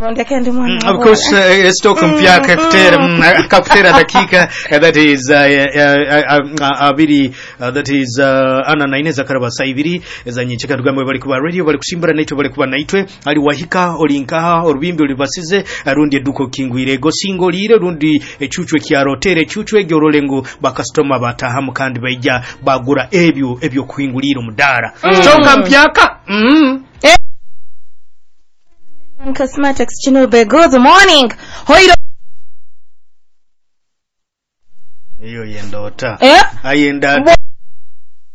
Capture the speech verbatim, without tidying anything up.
Of course, uh, stock mpya kakutera kakutera dakika uh, that is uh, uh, uh, abiri uh, that is uh, ana naineza karaba saibiri za nyinchika tugamwe bali kuba radio bali kusimbura naitwe bali kuba naitwe ali wahika olinkaha orubimbi olibasize rundi eduko kingwire go singo lire rundi echuchwe kya rotere chuchwe gyorolengo ba customer batahamu kandi baija bagura ebyo ebyo kwingulira mudara mm. Stock mpyaka mm. eh. Cosmetics Chinube, good morning. Hoido. Iyo yendota. Eh? Ayenda.